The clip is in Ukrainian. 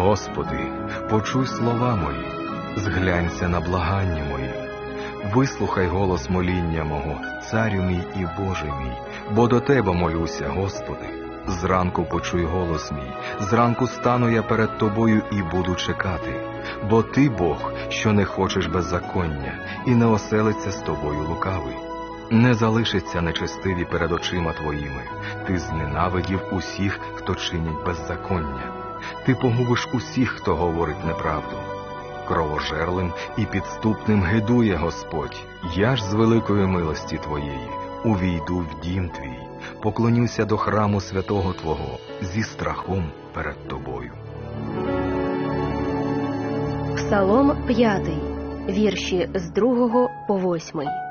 Господи, почуй слова мої, зглянься на благання мої. Вислухай голос моління мого, Царю мій і Боже мій, бо до Тебе молюся, Господи. Зранку почуй голос мій, зранку стану я перед Тобою і буду чекати. Бо Ти, Бог, що не хочеш беззаконня, і не оселиться з Тобою лукавий. Не залишиться нечестиві перед очима Твоїми. Ти зненавидів усіх, хто чинить беззаконня. Ти погубиш усіх, хто говорить неправду. Кровожерлим і підступним гидує Господь. Я ж з великої милості Твоєї увійду в дім Твій, поклонюся до храму святого Твого зі страхом перед Тобою. Псалом 5, вірші з 2 по 8.